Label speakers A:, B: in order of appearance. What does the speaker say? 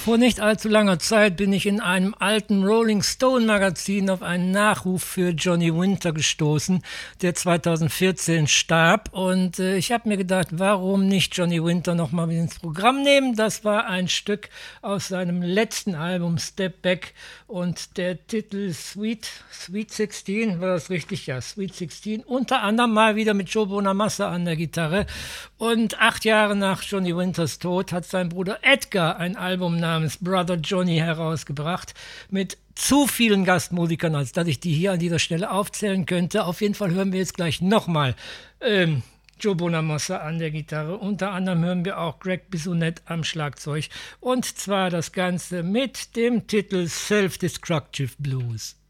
A: Vor nicht allzu langer Zeit bin ich in einem alten Rolling Stone Magazin auf einen Nachruf für Johnny Winter gestoßen, der 2014 starb. Und ich habe mir gedacht, warum nicht Johnny Winter nochmal mit ins Programm nehmen? Das war ein Stück aus seinem letzten Album Step Back und der Titel Sweet 16, war das richtig? Ja, Sweet 16. Unter anderem mal wieder mit Joe Bonamassa an der Gitarre. Und 8 Jahre nach Johnny Winters Tod hat sein Bruder Edgar ein Album namens Brother Johnny herausgebracht mit zu vielen Gastmusikern, als dass ich die hier an dieser Stelle aufzählen könnte. Auf jeden Fall hören wir jetzt gleich nochmal Joe Bonamassa an der Gitarre. Unter anderem hören wir auch Greg Bissonette am Schlagzeug. Und zwar das Ganze mit dem Titel Self-Destructive Blues.